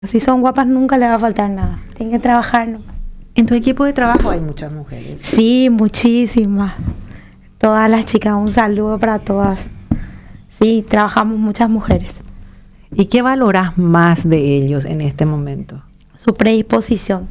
Si son guapas nunca le va a faltar nada. Tienen que trabajar, ¿no? En tu equipo de trabajo hay muchas mujeres. Sí, muchísimas. Todas las chicas, un saludo para todas. Sí, trabajamos muchas mujeres. ¿Y qué valoras más de ellos en este momento? Su predisposición.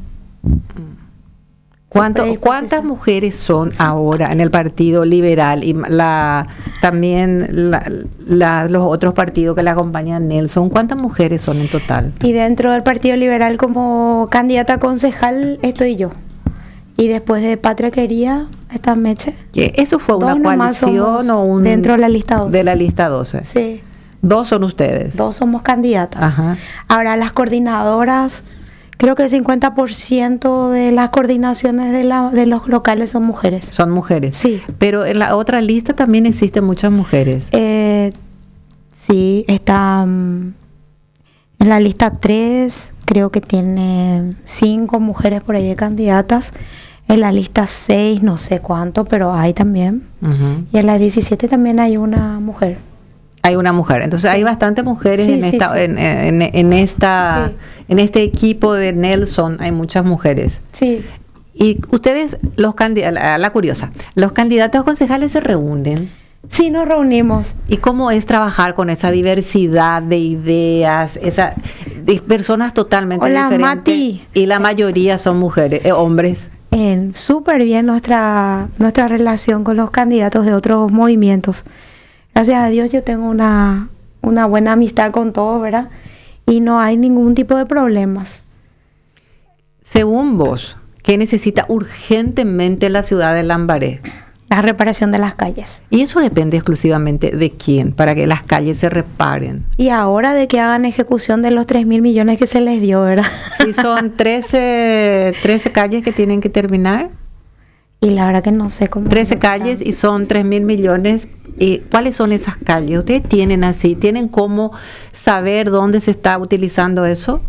¿Cuántas mujeres son ahora en el Partido Liberal y también los otros partidos que le acompañan a Nelson? ¿Cuántas mujeres son en total? Y dentro del Partido Liberal como candidata a concejal estoy yo. Y después de Patria Quería está Meche. ¿Eso fue una coalición o un...? Dentro de la lista 12. De la lista 12. Sí. ¿Dos son ustedes? Dos somos candidatas. Ajá. Ahora las coordinadoras... Creo que el 50% de las coordinaciones de los locales son mujeres. Son mujeres. Sí. Pero en la otra lista también existen muchas mujeres. Sí, está en la lista 3, creo que tiene 5 mujeres por ahí de candidatas. En la lista 6, no sé cuánto, pero hay también. Uh-huh. Y en la 17 también hay una mujer. Hay una mujer, entonces sí. Hay bastantes mujeres sí, en esta, sí. Sí. En este equipo de Nelson hay muchas mujeres. Sí. Y ustedes, los candidatos concejales se reúnen. Sí, nos reunimos. ¿Y cómo es trabajar con esa diversidad de ideas, de personas totalmente diferentes? Mati. Y la mayoría son mujeres, hombres. Súper bien nuestra relación con los candidatos de otros movimientos. Gracias a Dios yo tengo una buena amistad con todos, ¿verdad? Y no hay ningún tipo de problemas. Según vos, ¿qué necesita urgentemente la ciudad de Lambaré? La reparación de las calles. ¿Y eso depende exclusivamente de quién? Para que las calles se reparen. Y ahora de que hagan ejecución de los 3.000 millones que se les dio, ¿verdad? Sí, son 13 calles que tienen que terminar. Y la verdad que no sé cómo... 13 calles y son 3.000 millones. ¿Cuáles son esas calles? ¿Ustedes tienen cómo saber dónde se está utilizando eso?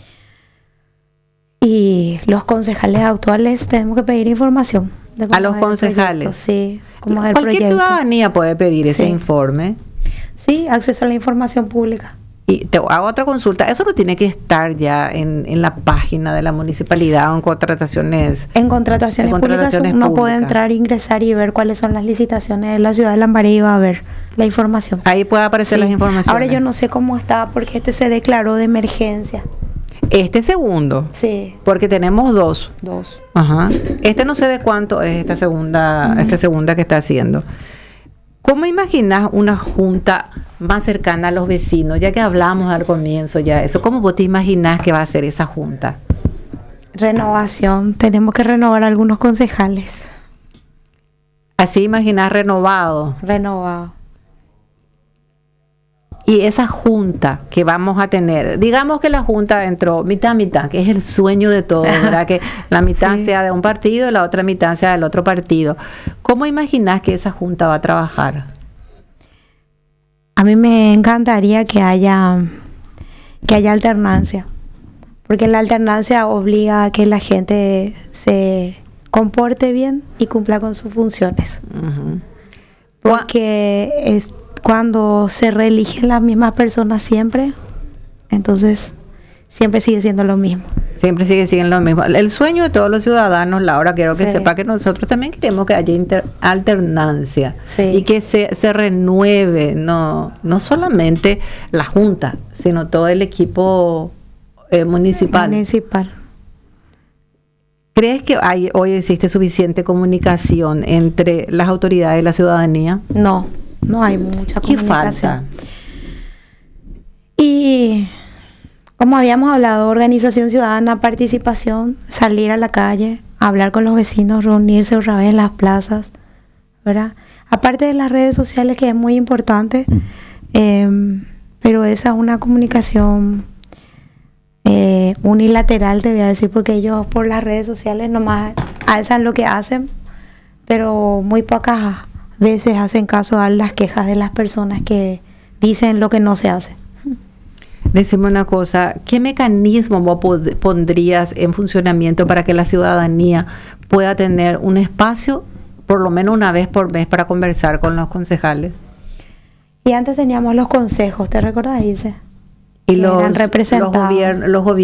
Y los concejales actuales tenemos que pedir información. A los concejales. Sí, cómo es el Cualquier proyecto. Ciudadanía puede pedir ese informe. Sí, acceso a la información pública. Y te hago otra consulta. Eso no tiene que estar ya en la página de la municipalidad o en contrataciones. En contrataciones públicas uno puede entrar, ingresar y ver cuáles son las licitaciones de la ciudad de Lambaré y va a ver la información. Ahí puede aparecer las informaciones. Ahora yo no sé cómo está porque este se declaró de emergencia. Este segundo. Sí. Porque tenemos dos. Ajá. No sé de cuánto es esta segunda que está haciendo. ¿Cómo imaginas una junta más cercana a los vecinos? Ya que hablamos al comienzo ya eso, ¿cómo vos te imaginas que va a ser esa junta? Renovación, tenemos que renovar algunos concejales. Así imaginas renovado. Y esa junta que vamos a tener, digamos que la junta entró mitad a mitad, que es el sueño de todos, ¿verdad? Que la mitad sea de un partido y la otra mitad sea del otro partido. ¿Cómo imaginas que esa junta va a trabajar? A mí me encantaría que haya alternancia, porque la alternancia obliga a que la gente se comporte bien y cumpla con sus funciones. Uh-huh. Porque cuando se reeligen las mismas personas siempre, entonces siempre sigue siendo lo mismo. Siempre sigue lo mismo. El sueño de todos los ciudadanos, Laura, quiero que sepa que nosotros también queremos que haya alternancia y que se renueve, no solamente la Junta, sino todo el equipo municipal. ¿Crees que hoy existe suficiente comunicación entre las autoridades y la ciudadanía? No hay mucha comunicación. ¿Qué falta? Y como habíamos hablado, organización ciudadana, participación, salir a la calle, hablar con los vecinos, reunirse otra vez en las plazas, ¿verdad? Aparte de las redes sociales, que es muy importante, pero esa es una comunicación unilateral, te voy a decir, porque ellos por las redes sociales nomás alzan lo que hacen, pero muy pocas veces hacen caso a las quejas de las personas que dicen lo que no se hace. Decime una cosa, ¿qué mecanismo vos pondrías en funcionamiento para que la ciudadanía pueda tener un espacio, por lo menos una vez por mes, para conversar con los concejales? Y antes teníamos los consejos, ¿te recordás, Ilse? y los gobiernos